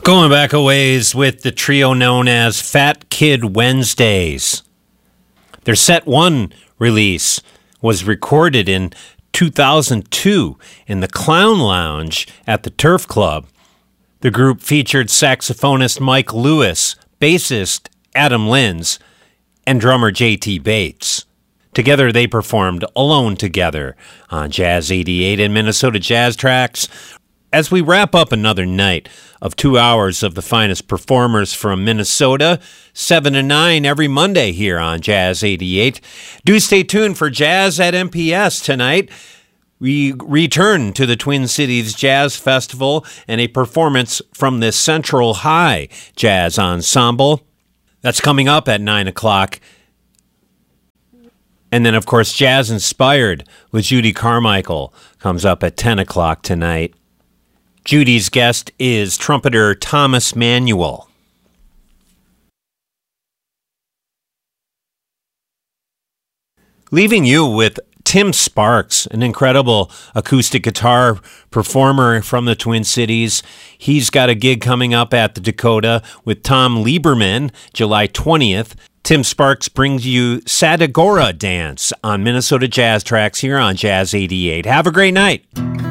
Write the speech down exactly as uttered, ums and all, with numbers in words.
Going back a ways with the trio known as Fat Kid Wednesdays. Their Set one release was recorded in two thousand two in the Clown Lounge at the Turf Club. The group featured saxophonist Mike Lewis, bassist Adam Linz, and drummer J T Bates. Together they performed Alone Together on Jazz eighty-eight and Minnesota Jazz Tracks. As we wrap up another night of two hours of the finest performers from Minnesota, seven to nine every Monday here on Jazz eighty-eight. Do stay tuned for Jazz at M P S tonight. We return to the Twin Cities Jazz Festival and a performance from the Central High Jazz Ensemble. That's coming up at nine o'clock. And then, of course, Jazz Inspired with Judy Carmichael comes up at ten o'clock tonight. Judy's guest is trumpeter Thomas Manuel. Leaving you with Tim Sparks, an incredible acoustic guitar performer from the Twin Cities. He's got a gig coming up at the Dakota with Tom Lieberman, July twentieth. Tim Sparks brings you Sadagora Dance on Minnesota Jazz Tracks here on Jazz eighty-eight. Have a great night.